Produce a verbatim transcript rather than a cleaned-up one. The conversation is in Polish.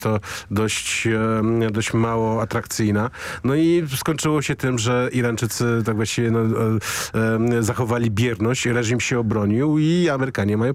to dość, e, dość mało atrakcyjna. No i skończyło się tym, że Irańczycy tak właściwie no, e, e, zachowali bierność, reżim się obronił i Amerykanie mają